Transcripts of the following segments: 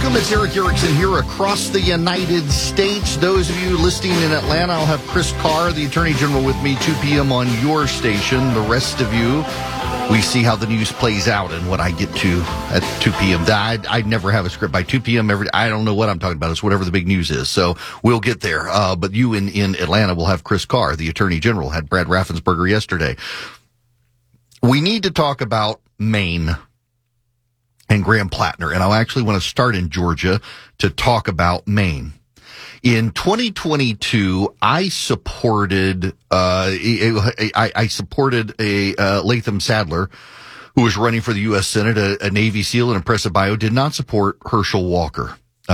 Welcome, it's Eric Erickson here across the United States. Those of you listening in Atlanta, I'll have Chris Carr, the Attorney General, with me 2 p.m. on your station. The rest of you, we see how the news plays out and what I get to at 2 p.m. I'd never have a script by 2 p.m. I don't know what I'm talking about. It's whatever the big news is. So we'll get there. But you in Atlanta will have Chris Carr, the Attorney General, had Brad Raffensperger yesterday. We need to talk about Maine and Graham Plattner, and I actually want to start in Georgia to talk about Maine. In 2022, I supported Latham Sadler, who was running for the U.S. Senate, a Navy SEAL and impressive bio. Did not support Herschel Walker.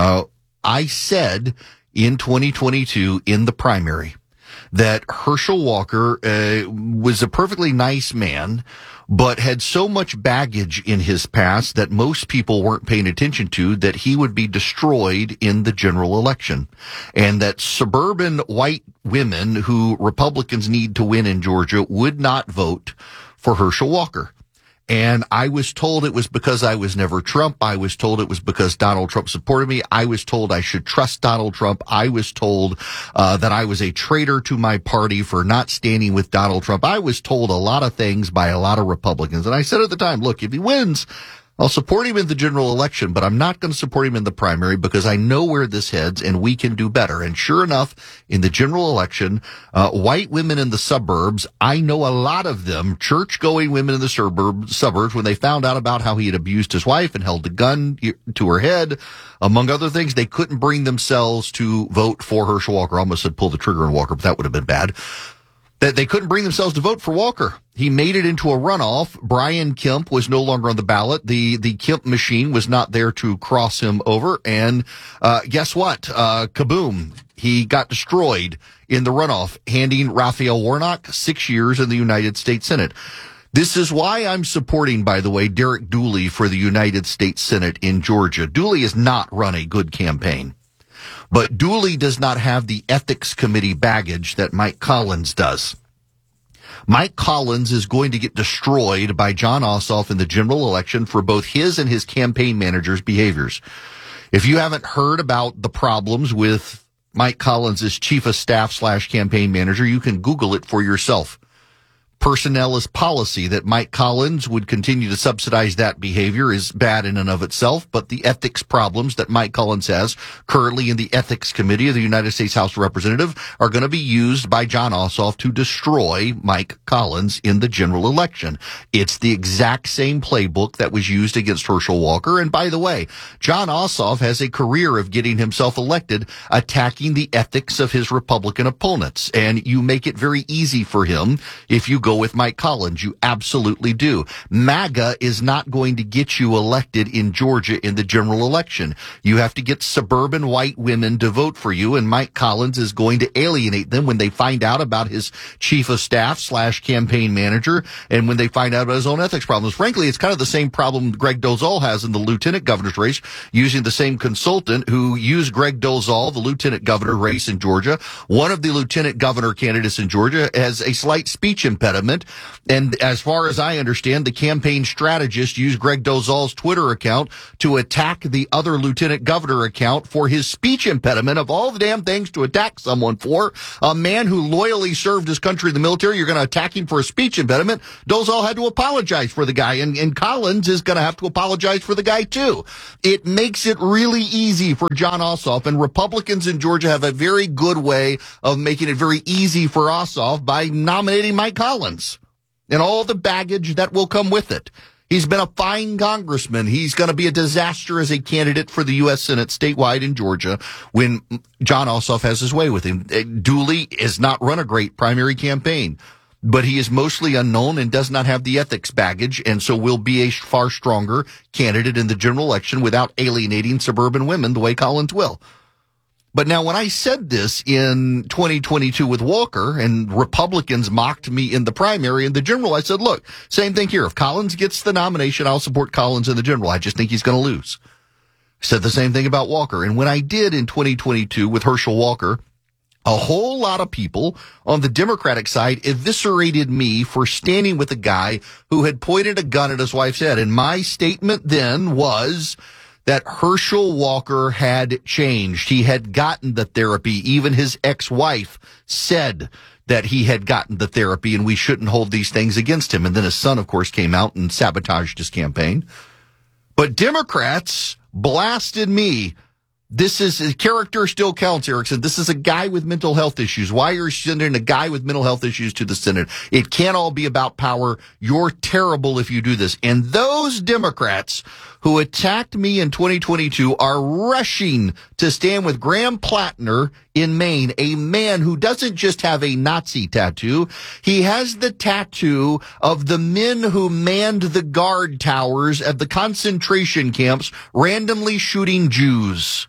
I said in 2022 in the primary that Herschel Walker was a perfectly nice man, but had so much baggage in his past that most people weren't paying attention to, that he would be destroyed in the general election. And that suburban white women who Republicans need to win in Georgia would not vote for Herschel Walker. And I was told it was because I was never Trump. I was told it was because Donald Trump supported me. I was told I should trust Donald Trump. I was told that I was a traitor to my party for not standing with Donald Trump. I was told a lot of things by a lot of Republicans. And I said at the time, look, if he wins, I'll support him in the general election, but I'm not going to support him in the primary because I know where this heads and we can do better. And sure enough, in the general election, white women in the suburbs, I know a lot of them, church-going women in the suburbs, when they found out about how he had abused his wife and held a gun to her head, among other things, they couldn't bring themselves to vote for Herschel Walker. I almost said pull the trigger on Walker, but that would have been bad. That they couldn't bring themselves to vote for Walker. He made it into a runoff. Brian Kemp was no longer on the ballot. The Kemp machine was not there to cross him over. And guess what? Kaboom. He got destroyed in the runoff, handing Raphael Warnock 6 years in the United States Senate. This is why I'm supporting, by the way, Derek Dooley for the United States Senate in Georgia. Dooley has not run a good campaign. But Dooley does not have the ethics committee baggage that Mike Collins does. Mike Collins is going to get destroyed by Jon Ossoff in the general election for both his and his campaign manager's behaviors. If you haven't heard about the problems with Mike Collins' chief of staff / campaign manager, you can Google it for yourself. Personnel is policy. That Mike Collins would continue to subsidize that behavior is bad in and of itself, but the ethics problems that Mike Collins has currently in the Ethics Committee of the United States House of Representatives are going to be used by Jon Ossoff to destroy Mike Collins in the general election. It's the exact same playbook that was used against Herschel Walker. And by the way, Jon Ossoff has a career of getting himself elected attacking the ethics of his Republican opponents. And you make it very easy for him if you go with Mike Collins. You absolutely do. MAGA is not going to get you elected in Georgia in the general election. You have to get suburban white women to vote for you, and Mike Collins is going to alienate them when they find out about his chief of staff / campaign manager, and when they find out about his own ethics problems. Frankly, it's kind of the same problem Greg Dolezal has in the lieutenant governor's race, using the same consultant who used Greg Dolezal, the lieutenant governor race in Georgia. One of the lieutenant governor candidates in Georgia has a slight speech impediment. And as far as I understand, the campaign strategist used Greg Dolezal's Twitter account to attack the other lieutenant governor account for his speech impediment. Of all the damn things to attack someone for, a man who loyally served his country in the military, you're going to attack him for a speech impediment. Dolezal had to apologize for the guy, and Collins is going to have to apologize for the guy too. It makes it really easy for Jon Ossoff, and Republicans in Georgia have a very good way of making it very easy for Ossoff by nominating Mike Collins and all the baggage that will come with it. He's been a fine congressman. He's going to be a disaster as a candidate for the U.S. Senate statewide in Georgia when Jon Ossoff has his way with him. Dooley has not run a great primary campaign, but he is mostly unknown and does not have the ethics baggage, and so will be a far stronger candidate in the general election without alienating suburban women the way Collins will. But now when I said this in 2022 with Walker and Republicans mocked me in the primary and the general, I said, look, same thing here. If Collins gets the nomination, I'll support Collins in the general. I just think he's going to lose. I said the same thing about Walker. And when I did in 2022 with Herschel Walker, a whole lot of people on the Democratic side eviscerated me for standing with a guy who had pointed a gun at his wife's head. And my statement then was that Herschel Walker had changed. He had gotten the therapy. Even his ex-wife said that he had gotten the therapy and we shouldn't hold these things against him. And then his son, of course, came out and sabotaged his campaign. But Democrats blasted me. This is character still counts, Eric said. This is a guy with mental health issues. Why are you sending a guy with mental health issues to the Senate? It can't all be about power. You're terrible if you do this. And those Democrats who attacked me in 2022 are rushing to stand with Graham Plattner in Maine, a man who doesn't just have a Nazi tattoo. He has the tattoo of the men who manned the guard towers at the concentration camps, randomly shooting Jews.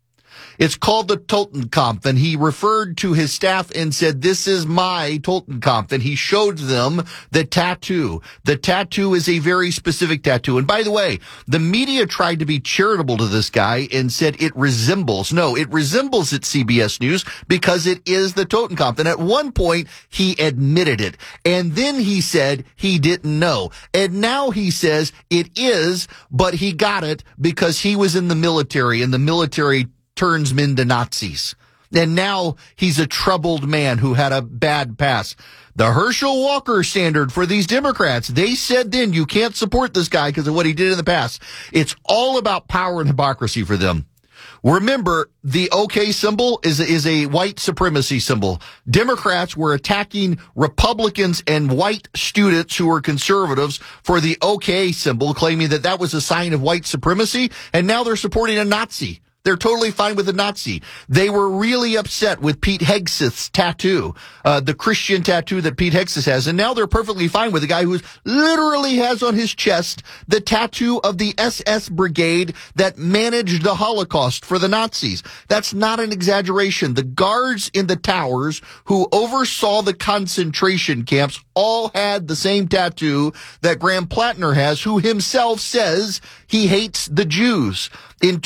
It's called the Totenkopf, and he referred to his staff and said, "This is my Totenkopf," and he showed them the tattoo. The tattoo is a very specific tattoo. And by the way, the media tried to be charitable to this guy and said it resembles. No, it resembles at CBS News because it is the Totenkopf. And at one point, he admitted it. And then he said he didn't know. And now he says it is, but he got it because he was in the military, and the military turns men to Nazis. And now he's a troubled man who had a bad past. The Herschel Walker standard for these Democrats, they said then you can't support this guy because of what he did in the past. It's all about power and hypocrisy for them. Remember, the OK symbol is a white supremacy symbol. Democrats were attacking Republicans and white students who were conservatives for the OK symbol, claiming that that was a sign of white supremacy, and now they're supporting a Nazi. They're totally fine with the Nazi. They were really upset with Pete Hegseth's tattoo, the Christian tattoo that Pete Hegseth has. And now they're perfectly fine with the guy who literally has on his chest the tattoo of the SS brigade that managed the Holocaust for the Nazis. That's not an exaggeration. The guards in the towers who oversaw the concentration camps all had the same tattoo that Graham Plattner has, who himself says he hates the Jews. In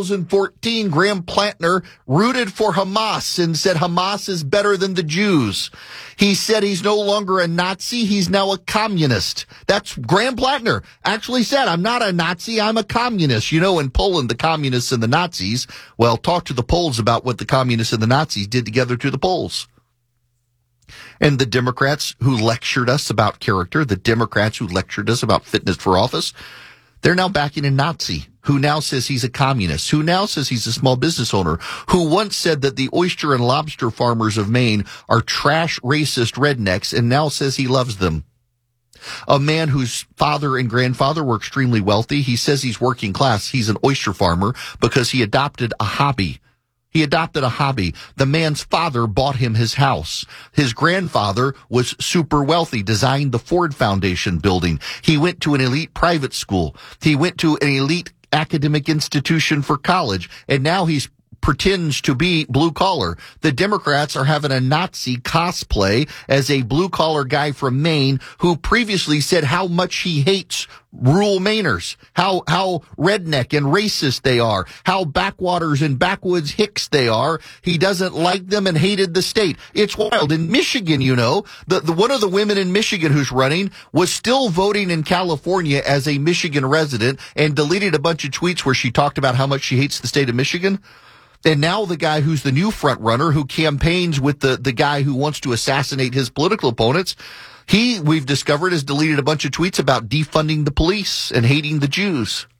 2014, Graham Plattner rooted for Hamas and said Hamas is better than the Jews. He said he's no longer a Nazi, he's now a communist. That's Graham Plattner actually said, "I'm not a Nazi, I'm a communist." You know, in Poland, the communists and the Nazis, well, talk to the Poles about what the communists and the Nazis did together to the Poles. And the Democrats who lectured us about character, the Democrats who lectured us about fitness for office, they're now backing a Nazi who now says he's a communist, who now says he's a small business owner, who once said that the oyster and lobster farmers of Maine are trash, racist rednecks, and now says he loves them. A man whose father and grandfather were extremely wealthy. He says he's working class. He's an oyster farmer because he adopted a hobby. He adopted a hobby. The man's father bought him his house. His grandfather was super wealthy, designed the Ford Foundation building. He went to an elite private school. He went to an elite academic institution for college, and now he's pretends to be blue collar. The Democrats are having a Nazi cosplay as a blue collar guy from Maine who previously said how much he hates rural Mainers, how redneck and racist they are, how backwaters and backwoods hicks they are. He doesn't like them and hated the state. It's wild. In Michigan, you know, the one of the women in Michigan who's running was still voting in California as a Michigan resident and deleted a bunch of tweets where she talked about how much she hates the state of Michigan. And now the guy who's the new front runner who campaigns with the guy who wants to assassinate his political opponents, we've discovered, has deleted a bunch of tweets about defunding the police and hating the Jews.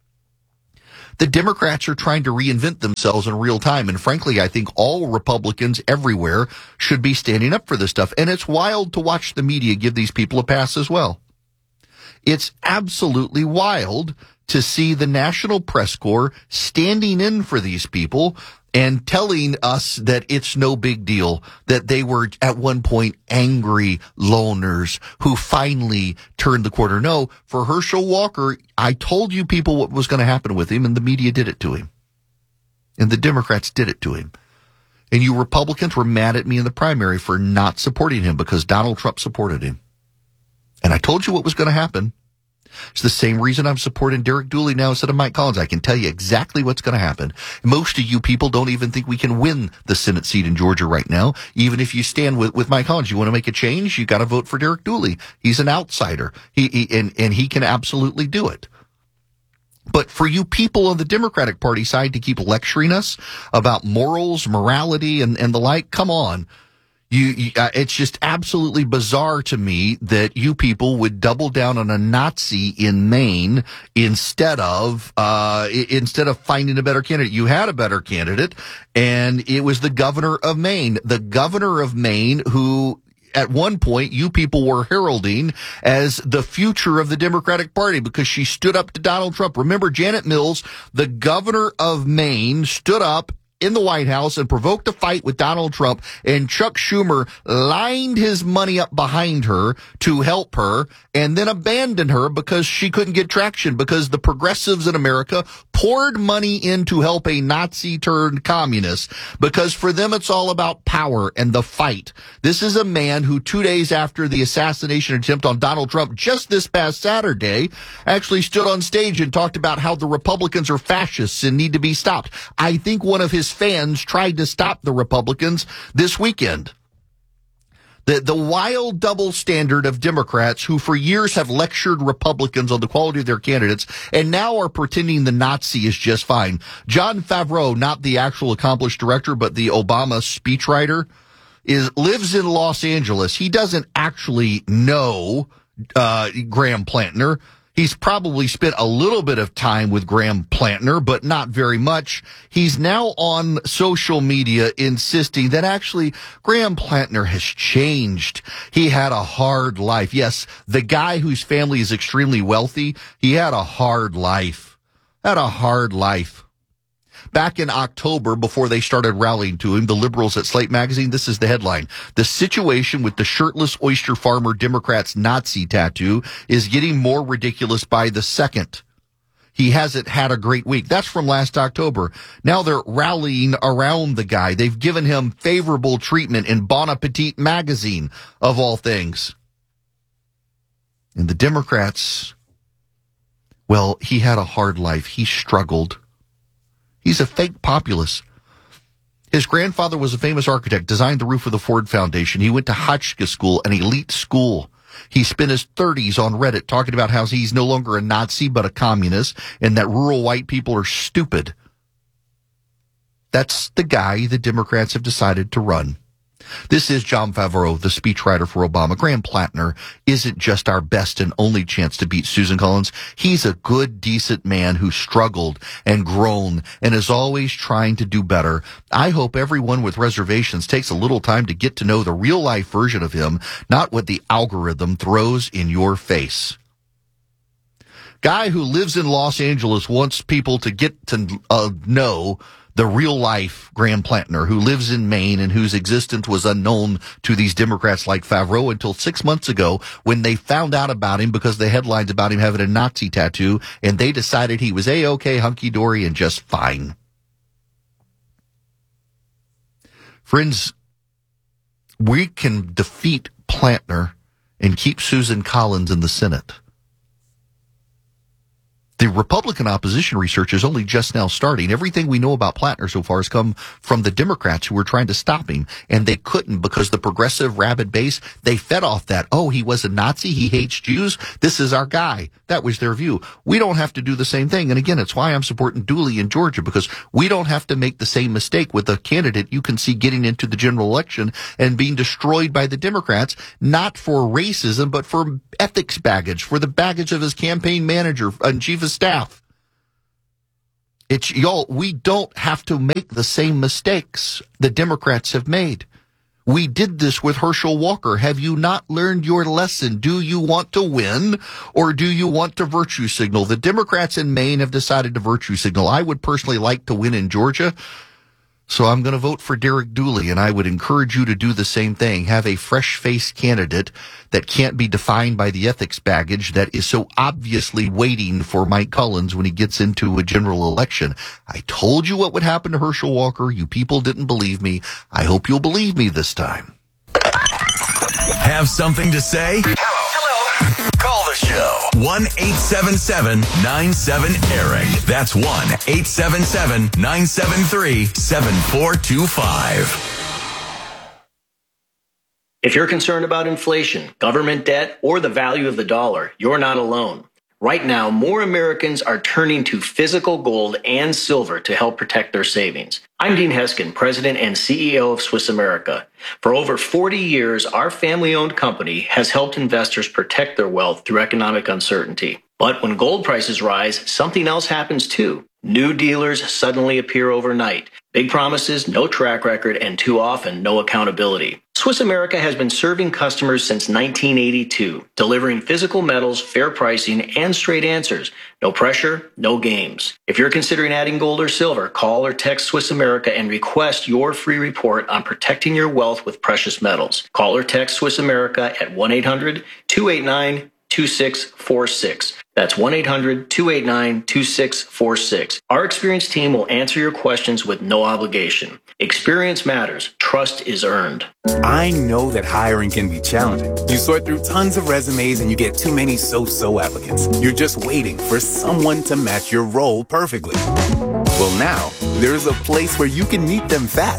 The Democrats are trying to reinvent themselves in real time. And frankly, I think all Republicans everywhere should be standing up for this stuff. And it's wild to watch the media give these people a pass as well. It's absolutely wild to see the National Press Corps standing in for these people and telling us that it's no big deal, that they were at one point angry loners who finally turned the corner. No, for Herschel Walker, I told you people what was going to happen with him, and the media did it to him. And the Democrats did it to him. And you Republicans were mad at me in the primary for not supporting him because Donald Trump supported him. And I told you what was going to happen. It's the same reason I'm supporting Derek Dooley now instead of Mike Collins. I can tell you exactly what's going to happen. Most of you people don't even think we can win the Senate seat in Georgia right now. Even if you stand with Mike Collins, you want to make a change, you got to vote for Derek Dooley. He's an outsider. He can absolutely do it. But for you people on the Democratic Party side to keep lecturing us about morals, morality, and the like, come on. It's just absolutely bizarre to me that you people would double down on a Nazi in Maine instead of finding a better candidate. You had a better candidate, and it was the governor of Maine. The governor of Maine, who at one point you people were heralding as the future of the Democratic Party because she stood up to Donald Trump. Remember, Janet Mills, the governor of Maine, stood up in the White House and provoked a fight with Donald Trump, and Chuck Schumer lined his money up behind her to help her and then abandoned her because she couldn't get traction because the progressives in America poured money in to help a Nazi turned communist because for them it's all about power and the fight. This is a man who 2 days after the assassination attempt on Donald Trump just this past Saturday actually stood on stage and talked about how the Republicans are fascists and need to be stopped. I think one of his fans tried to stop the Republicans this weekend. The wild double standard of Democrats who for years have lectured Republicans on the quality of their candidates and now are pretending the Nazi is just fine. Jon Favreau, not the actual accomplished director, but the Obama speechwriter, lives in Los Angeles. He doesn't actually know Graham Plantner. He's probably spent a little bit of time with Graham Plantner, but not very much. He's now on social media insisting that actually Graham Plantner has changed. He had a hard life. Yes, the guy whose family is extremely wealthy, he had a hard life. Back in October, before they started rallying to him, the liberals at Slate Magazine, this is the headline. The situation with the shirtless oyster farmer Democrats' Nazi tattoo is getting more ridiculous by the second. He hasn't had a great week. That's from last October. Now they're rallying around the guy. They've given him favorable treatment in Bon Appetit magazine, of all things. And the Democrats, well, he had a hard life. He struggled. He's a fake populist. His grandfather was a famous architect, designed the roof of the Ford Foundation. He went to Hotchkiss School, an elite school. He spent his 30s on Reddit talking about how he's no longer a Nazi but a communist and that rural white people are stupid. That's the guy the Democrats have decided to run. This is Jon Favreau, the speechwriter for Obama. Graham Plantner isn't just our best and only chance to beat Susan Collins. He's a good, decent man who struggled and grown and is always trying to do better. I hope everyone with reservations takes a little time to get to know the real-life version of him, not what the algorithm throws in your face. Guy who lives in Los Angeles wants people to get to know the real-life Graham Plantner, who lives in Maine and whose existence was unknown to these Democrats like Favreau until 6 months ago when they found out about him because the headlines about him having a Nazi tattoo, and they decided he was A-OK, hunky-dory, and just fine. Friends, we can defeat Plantner and keep Susan Collins in the Senate. The Republican opposition research is only just now starting. Everything we know about Plantner so far has come from the Democrats who were trying to stop him, and they couldn't because the progressive rabid base, they fed off that. Oh, he was a Nazi. He hates Jews. This is our guy. That was their view. We don't have to do the same thing. And again, it's why I'm supporting Dooley in Georgia, because we don't have to make the same mistake with a candidate you can see getting into the general election and being destroyed by the Democrats, not for racism, but for ethics baggage, for the baggage of his campaign manager and chief of staff. We don't have to make the same mistakes the Democrats have made. We did this with Herschel Walker. Have you not learned your lesson? Do you want to win or do you want to virtue signal? The Democrats in Maine have decided to virtue signal. I would personally like to win in Georgia, so I'm going to vote for Derek Dooley, and I would encourage you to do the same thing. Have a fresh-faced candidate that can't be defined by the ethics baggage that is so obviously waiting for Mike Collins when he gets into a general election. I told you what would happen to Herschel Walker. You people didn't believe me. I hope you'll believe me this time. Have something to say? Hello. Call the show. 1-877-97-ERIC. That's 1-877-973-7425. If you're concerned about inflation, government debt, or the value of the dollar, you're not alone. Right now, more Americans are turning to physical gold and silver to help protect their savings. I'm Dean Heskin, President and CEO of Swiss America. For over 40 years, our family-owned company has helped investors protect their wealth through economic uncertainty. But when gold prices rise, something else happens too. New dealers suddenly appear overnight. Big promises, no track record, and too often, no accountability. Swiss America has been serving customers since 1982, delivering physical metals, fair pricing, and straight answers. No pressure, no games. If you're considering adding gold or silver, call or text Swiss America and request your free report on protecting your wealth with precious metals. Call or text Swiss America at 1-800-289-2646. That's 1-800-289-2646. Our experienced team will answer your questions with no obligation. Experience matters. Trust is earned. I know that hiring can be challenging. You sort through tons of resumes and you get too many so-so applicants. You're just waiting for someone to match your role perfectly. Well, now, there's a place where you can meet them fast.